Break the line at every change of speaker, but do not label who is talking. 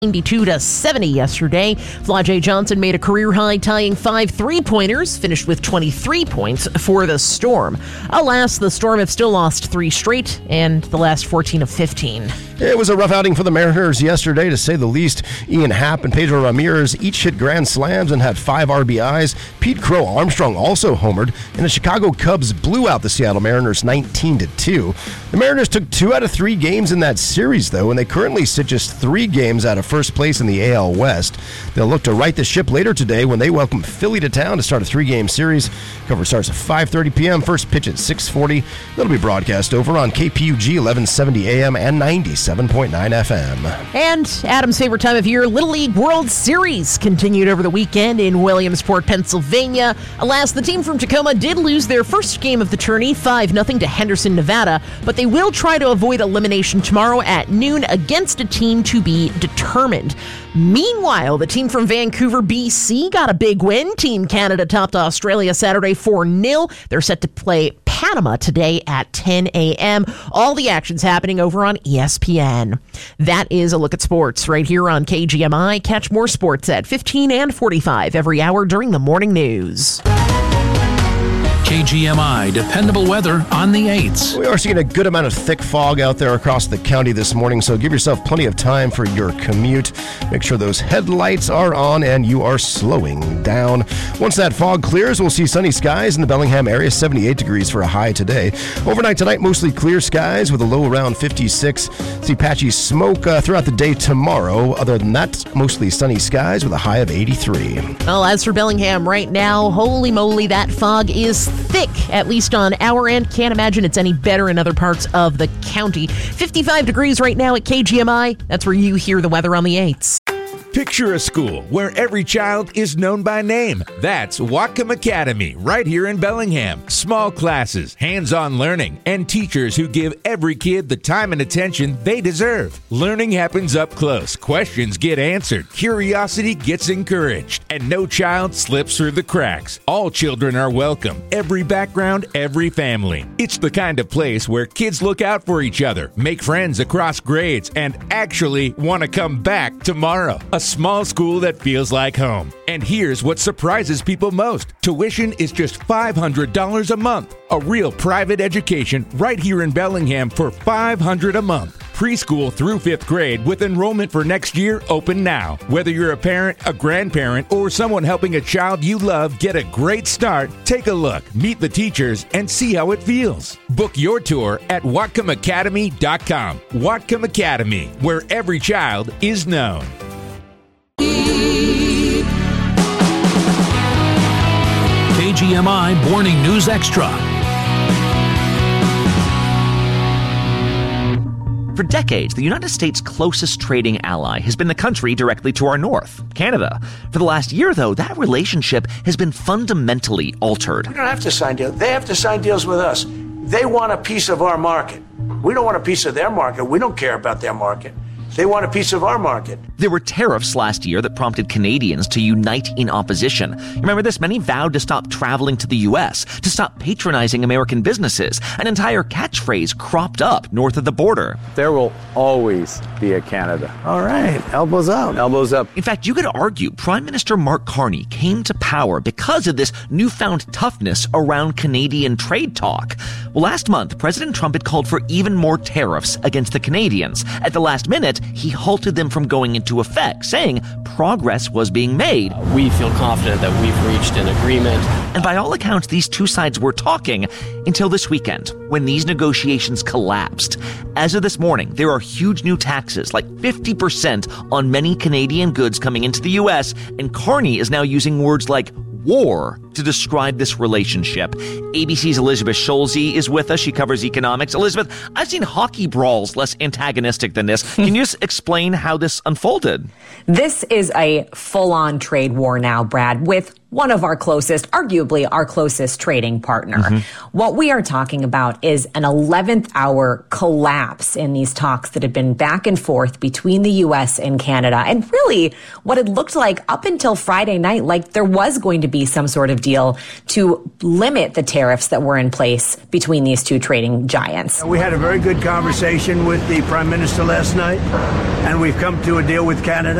92-70 yesterday. Flau'jae Johnson made a career-high tying 5 3-pointers, finished with 23 points for the Storm. Alas, the Storm have still lost 3 straight and the last 14 of 15.
It was a rough outing for the Mariners yesterday, to say the least. Ian Happ and Pedro Ramirez each hit grand slams and had 5 RBIs. Pete Crow Armstrong also homered, and the Chicago Cubs blew out the Seattle Mariners 19-2. The Mariners took 2 out of 3 games in that series, though, and they currently sit just 3 games out of first place in the AL West. They'll look to right the ship later today when they welcome Philly to town to start a 3-game series. Coverage starts at 5:30 p.m., first pitch at 6:40. That'll be broadcast over on KPUG 1170 AM and 97.9 FM.
And Adam's favorite time of year, Little League World Series, continued over the weekend in Williamsport, Pennsylvania. Alas, the team from Tacoma did lose their first game of the tourney, 5-0 to Henderson, Nevada, but they will try to avoid elimination tomorrow at noon against a team to be determined. Meanwhile, the team from Vancouver, BC got a big win. Team Canada topped Australia Saturday 4-0. They're set to play Panama today at 10 a.m. All the action's happening over on ESPN. That is a look at sports right here on KGMI. Catch more sports at 15 and 45 every hour during the morning news.
KGMI, dependable weather on the 8s.
We are seeing a good amount of thick fog out there across the county this morning, so give yourself plenty of time for your commute. Make sure those headlights are on and you are slowing down. Once that fog clears, we'll see sunny skies in the Bellingham area, 78 degrees for a high today. Overnight tonight, mostly clear skies with a low around 56. See patchy smoke throughout the day tomorrow. Other than that, mostly sunny skies with a high of 83.
Well, as for Bellingham right now, holy moly, that fog is thick, at least on our end. Can't imagine it's any better in other parts of the county. 55 degrees right now at KGMI. That's where you hear the weather on the 8s.
Picture a school where every child is known by name. That's Whatcom Academy, right here in Bellingham. Small classes, hands-on learning, and teachers who give every kid the time and attention they deserve. Learning happens up close. Questions get answered. Curiosity gets encouraged. And no child slips through the cracks. All children are welcome. Every background, every family. It's the kind of place where kids look out for each other, make friends across grades, and actually want to come back tomorrow. A small school that feels like home. And here's what surprises people most. Tuition is just $500 a month. A real private education right here in Bellingham for $500 a month. Preschool through 5th grade with enrollment for next year open now. Whether you're a parent, a grandparent, or someone helping a child you love get a great start, take a look, meet the teachers, and see how it feels. Book your tour at WhatcomAcademy.com. Whatcom Academy, where every child is known.
KGMI Morning News Extra.
For decades, the United States' closest trading ally has been the country directly to our north, Canada. For the last year, though, that relationship has been fundamentally altered.
We don't have to sign deals. They have to sign deals with us. They want a piece of our market. We don't want a piece of their market. We don't care about their market. They want a piece of our market.
There were tariffs last year that prompted Canadians to unite in opposition. You remember this? Many vowed to stop traveling to the U.S., to stop patronizing American businesses. An entire catchphrase cropped up north of the border.
There will always be a Canada. All right, elbows up. Elbows up.
In fact, you could argue Prime Minister Mark Carney came to power because of this newfound toughness around Canadian trade talk. Well, last month, President Trump had called for even more tariffs against the Canadians. At the last minute, he halted them from going into effect, saying progress was being made.
We feel confident that we've reached an agreement.
And by all accounts, these two sides were talking until this weekend, when these negotiations collapsed. As of this morning, there are huge new taxes, like 50% on many Canadian goods coming into the U.S., and Carney is now using words like war to describe this relationship. ABC's Elizabeth Schulze is with us. She covers economics. Elizabeth, I've seen hockey brawls less antagonistic than this. Can you just explain how this unfolded?
This is a full-on trade war now, Brad, with one of our closest, arguably our closest trading partner. Mm-hmm. What we are talking about is an 11th hour collapse in these talks that have been back and forth between the U.S. and Canada. And really what it looked like up until Friday night, like there was going to be some sort of deal to limit the tariffs that were in place between these two trading giants.
We had a very good conversation with the Prime Minister last night, and we've come to a deal with Canada.